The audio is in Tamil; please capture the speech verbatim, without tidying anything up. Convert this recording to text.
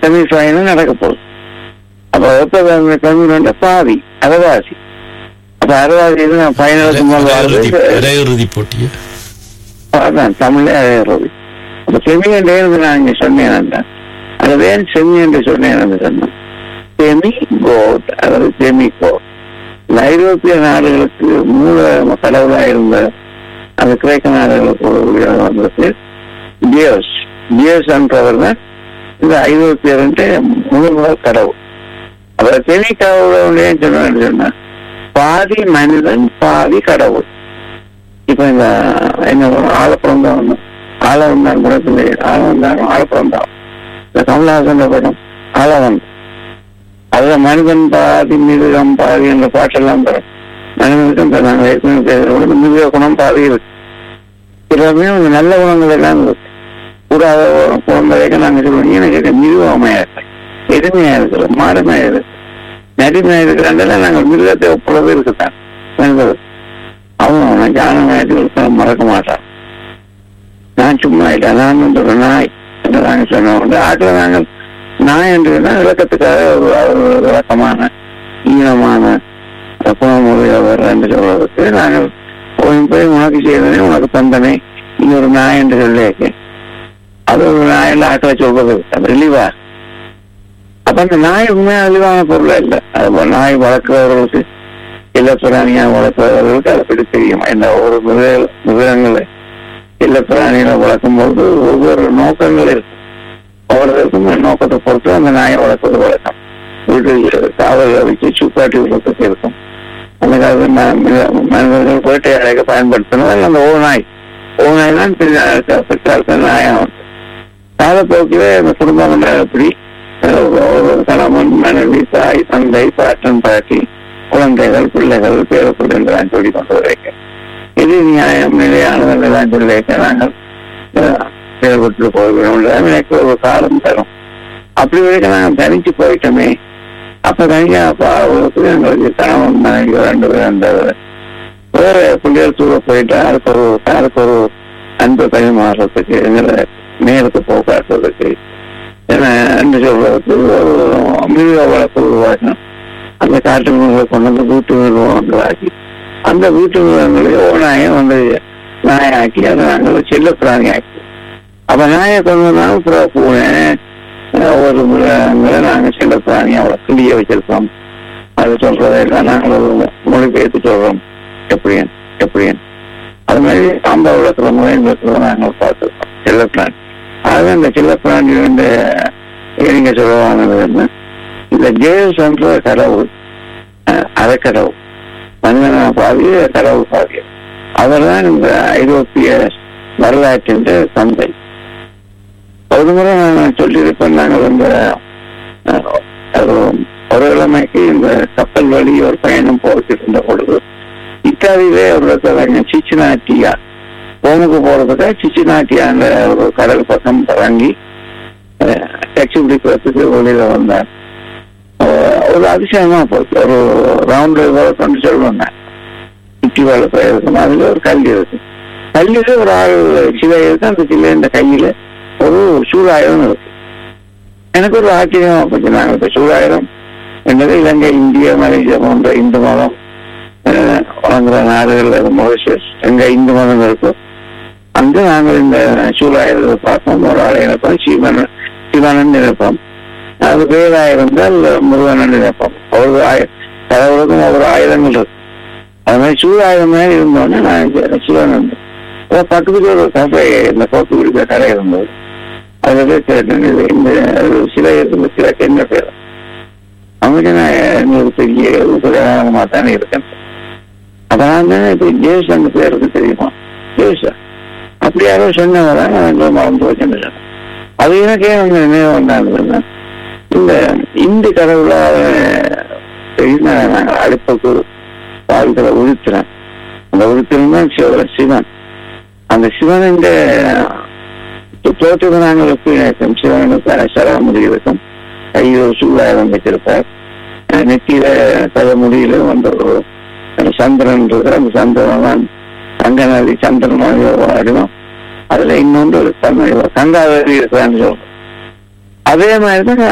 செமிஃபைனல் நடக்க போகுது. அப்போ எப்ப கம்யூன் பாதி அரைவாசி, அப்ப அரைவாசி ஃபைனலுக்கு போட்டிய அதான் தமிழே அரையிறது. அப்ப செமி என்றே நான் இங்க சொன்னேன், அதுவே செமி என்று சொன்னேன் சொன்னேன் செமி கோட், அதாவது செமி கோட். ஐரோப்பிய நாடுகளுக்கு மூல கடவுளாக இருந்த அந்த கிரேக்க நாடுகளுக்கு வந்தது டியோஸ். டியோஸ் என்றவர் தான் இந்த ஐரோப்பியர் முழு முதல் கடவுள். அப்ப செமி கடவுளே சொன்ன சொன்னா பாதி மனிதன் பாதி கடவுள். இப்ப இந்த என்ன ஆழப்புறம் தான் வந்தோம், ஆழவன் தான் குணத்திலே ஆழவன் தான் ஆழப்புறம் தான் இந்த கமலஹாசன் படம் ஆழவன். அதுல மனிதன் பாதி மிருகம் பாதி என்ற பாட்டெல்லாம் தரும். மனிதனுக்கு நாங்கள் ஏற்கனவே மிருக குணம் பாதி இருக்கு. எல்லாமே நல்ல குணங்கள் எல்லாம் இருக்கு. கூடாத குழந்தைக்க நாங்கள் சொல்லுவோம் எனக்கு மிருகமையா இருக்கு, எதுமையா இருக்கிற மாடுமையா இருக்கு, நடிமையா இருக்கிறாங்க. நாங்கள் மிருகத்தை ஒப்புறது இருக்குதான் மனிதர். அவன் ஜானமாயிட்டு மறக்க மாட்டான். நான் சும்மா இல்லை, நான் வந்து நாய் என்று நாங்கள் சொன்னோம். ஆட்டில் நாங்கள் நாய் என்றுனா விளக்கத்துக்காக ஒரு விளக்கமான ஈனமான குணமுறையவர் என்று சொல்வதற்கு நாங்கள் போய் போய் உனக்கு செய்தனே உனக்கு தந்தனே இன்னொரு நாய் என்று சொல்லியிருக்க. அது ஒரு நாயில் ஆக்களை சொல்வது ரிலீவா. அப்ப அந்த நாய் உண்மையாக ரிலீவான பொருளா இல்லை. அது நாய் வளர்க்கிறவர்களுக்கு இல்ல பிராணியா வளர்க்கிறவர்களுக்கு அதை பற்றி தெரியும். இந்த ஒரு மிருக மிருகங்களை இல்ல பிராணிகளை வளர்க்கும் போது ஒவ்வொரு நோக்கங்கள் இருக்கும். ஒவ்வொருத்தருக்கும் நோக்கத்தை பொறுத்து அந்த நாயை வளர்ப்பது வழக்கம். வீட்டு காவல் வச்சு சூப்பாட்டி வளர்த்துக்கு இருக்கும். அந்த காலத்தில் மனிதர்கள் வேட்டையாட பயன்படுத்தணும். அந்த ஓ நாய் ஓ நாய் தான் பிற்காலத்தில் நாயாகும். காலப்போக்கிலே அந்த குடும்பம் எப்படி கணவன் மனைவி தாய் தந்தை பாட்டன் பாட்டி குழந்தைகள் பிள்ளைகள் பேர பிள்ளைகள் சொல்லி கொண்டு வரைக்க இது நியாயம் நிலையானதான் சொல்லி வைக்க நாங்கள் செயல்பட்டு போய்விடும். எனக்கு ஒரு காலம் தரும். அப்படி வரைக்கும் நாங்கள் தனிச்சு போயிட்டோமே. அப்ப தனியா பாவத்துக்கு எங்களுக்கு கணவன் மனைவி ரெண்டு பேர் அந்த வேற பிள்ளைகள் தூர போயிட்டா அதுக்கு ஒரு அதுக்கு ஒரு அன்பு பரிமாறத்துக்கு எங்களை நேரத்தை போக்காட்டுறதுக்கு என்று சொல்றதுக்கு ஒரு மிருக வளர்ப்பு உருவாக்கணும். அந்த காட்டு மிருகங்களை கொண்டு வந்து வீட்டு மிருகங்களாக்கி அந்த வீட்டு மிருகங்களை ஓநாயை வந்து நாயாக்கி அதை நாங்கள் செல்ல பிராணி ஆக்கி. அப்ப நாயை கொண்டு வந்தாலும் புற பூனை ஒரு மிருகங்களை நாங்கள் செல்ல பிராணி அவளை கிளிய வச்சிருக்கோம். அது சொல்றதெல்லாம் நாங்கள் மொழிபெயர்த்து சொல்றோம் எப்படியன் எப்படியன். அது மாதிரி சாம்பா விளக்குற முறை நாங்கள் பார்த்துருக்கோம் செல்ல பிராணி. ஆகவே இந்த செல்ல பிராணி வந்து நீங்க சொல்லுவாங்க இந்த ஜேம்ஸ் என்ற கடவுள் அறக்கடவுள் மனிதன பாதி கடவுள் பாதி. அவர் தான் இந்த ஐரோப்பிய வரலாற்றின் தந்தை. ஒரு முறை நான் சொல்லியிருப்பேன், நாங்கள் இந்த ஒரு கிழமைக்கு இந்த கப்பல் வழி ஒரு பயணம் போட்டு இருந்த பொழுது இத்தாலியிலே ஒரு இடத்துல சிச்சினாட்டியா ரோமுக்கு போறதுக்காக சிச்சினாட்டியான்ற ஒரு கடல் பக்கம் இறங்கி டாக்ஸி பிடிக்கிறதுக்கு வெளியில வந்தார். ஒரு அதிசயமா போச்சு. ஒரு ரவுண்ட் கொண்டு சொல்லுவாங்க சுற்றி வேலை போயிருக்கும். அதுல ஒரு கல் இருக்கு. கல்லில ஒரு ஆள் சிலை இருக்கு. அந்த சிலை இந்த கையில ஒரு சூழாயுதம் இருக்கு. எனக்கு ஒரு ஆச்சரியமா போச்சு. நாங்கள் இப்ப சூழாயுதம் என்பது இலங்கை இந்திய மலேசியா போன்ற இந்து மதம் வழங்குற நாடுகள் மொரிஷியஸ் எங்க இந்து மதம் இருக்கும். அங்கு நாங்கள் இந்த சூழாயுதத்தை பார்ப்போம். ஒரு ஆளை நினைப்போம் சிவன் சிவனன் நினைப்போம். அது பேரா இருந்தால் முருகன் நினைப்போம். ஒரு கடவுளுக்கும் ஒவ்வொரு ஆயுதங்கள் இருக்கு. அது மாதிரி சூழாயுதம் மாதிரி இருந்தோடனே நான் சிவன் வந்து பக்கத்துக்கு ஒரு கஃபே இந்த கோப்பு குடிக்கிற கடை இருந்தது. அதுல கேட்டேன் இந்த சிலை இருந்த சிலைக்கு என்ன பேர்? அவங்க நான் எங்களுக்கு பெரிய உபகாரமா தானே இருக்கேன். அப்ப நான் தானே இப்ப ஜேஸ் அந்த பேருக்கு தெரியுமா? ஜேஷா அப்படி யாரோ சொன்னவராங்க மறந்து வச்சுன்னு சொன்னேன். அது எனக்கே அவங்க நினைவு வந்தாங்க. இந்த இந்து கடவுளாக நாங்கள் அடுப்புக்கு வாழ்க்கையில உறுத்துறேன். அந்த உறுத்திரம் தான் சிவ சிவன். அந்த சிவன் தோற்றத்தை நாங்கள் எப்படி நினைப்போம்? சிவனுக்கு சராமுடி இருக்கும், கையில் சூழாயுதம் வச்சிருப்பார், நெத்தியில தலை முடியில வந்து ஒரு சந்திரன் இருக்கிற அந்த சந்திரன் தான் தங்க நதி சந்திரன் ஆடிடும். அதுல இன்னொன்று ஒரு கங்காவதி இருக்கிறான்னு சொல்றோம். அதே மாதிரிதான்